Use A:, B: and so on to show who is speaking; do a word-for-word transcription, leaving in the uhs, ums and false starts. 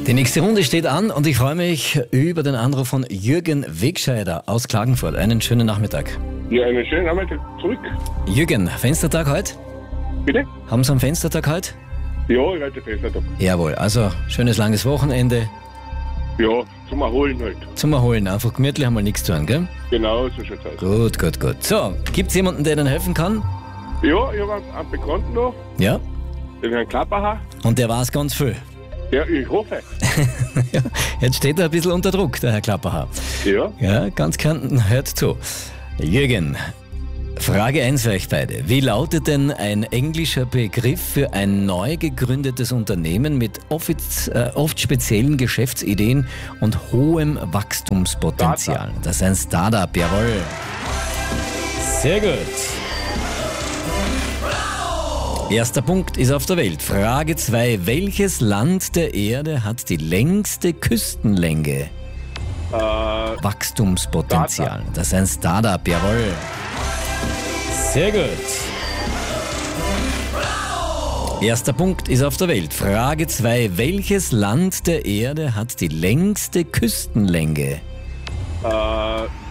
A: Die nächste Runde steht an und ich freue mich über den Anruf von Jürgen Wegscheider aus Klagenfurt. Einen schönen Nachmittag.
B: Ja, einen schönen Nachmittag zurück.
A: Jürgen, Fenstertag heute?
B: Bitte?
A: Haben Sie einen Fenstertag heute?
B: Ja, ich halte Fenstertag.
A: Jawohl, also schönes langes Wochenende.
B: Ja, zum Erholen halt.
A: Zum Erholen, einfach gemütlich, einmal nichts tun, gell?
B: Genau, so schaut's aus.
A: Gut, gut, gut. So, gibt's jemanden, der Ihnen helfen kann?
B: Ja, ich habe einen Bekannten noch,
A: Ja.
B: den Herrn Klapperhaar.
A: Und der weiß ganz viel.
B: Ja, ich hoffe.
A: Ja, jetzt steht er ein bisschen unter Druck, der Herr Klapperhaar.
B: Ja.
A: Ja, ganz Kärnten hört zu. Jürgen, Frage eins für euch beide. Wie lautet denn ein englischer Begriff für ein neu gegründetes Unternehmen mit offiz- äh, oft speziellen Geschäftsideen und hohem Wachstumspotenzial?
B: Startup.
A: Das ist ein Startup, jawohl. Sehr gut. Erster Punkt ist auf der Welt. Frage zwei. Welches Land der Erde hat die längste Küstenlänge?
B: Äh,
A: Wachstumspotenzial.
B: Startup.
A: Das ist ein Startup, jawohl. Sehr gut. Erster Punkt ist auf der Welt. Frage zwei. Welches Land der Erde hat die längste Küstenlänge?
B: äh,